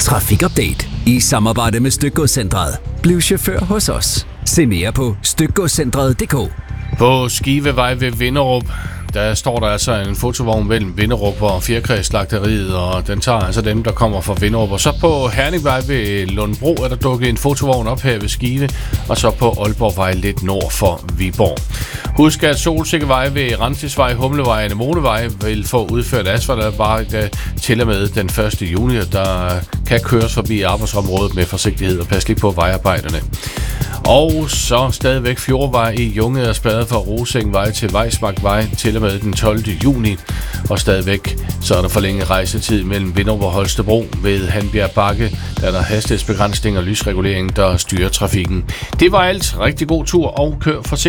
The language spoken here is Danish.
Trafikupdate i samarbejde med Stykgodscentret. Bliv chauffør hos os. Se mere på stykgodscentret.dk. På Skivevej ved Vinderup, der står der altså en fotovogn mellem Vinderup og Fjerkræslagteriet, og den tager altså dem, der kommer fra Vinderup. Og så på Herningvej ved Lundbro er der dukket en fotovogn op her ved Skive, og så på Aalborgvej lidt nord for Viborg. Husk, at Solsikkevej ved Ramstisvej, Humlevej og Anemonevej vil få udført asfaltarbejde til og med den 1. juni, der kan køres forbi arbejdsområdet med forsigtighed og pas lige på vejarbejderne. Og så stadigvæk Fjordvej i Junge er spærret fra Rosingvej til Vejsmarkvej til og med den 12. juni. Og stadigvæk så er der forlænget rejsetid mellem Vinderup og Holstebro ved Hanbjerg Bakke, der er der hastighedsbegrænsning og lysregulering, der styrer trafikken. Det var alt. Rigtig god tur og kør forsigtigt.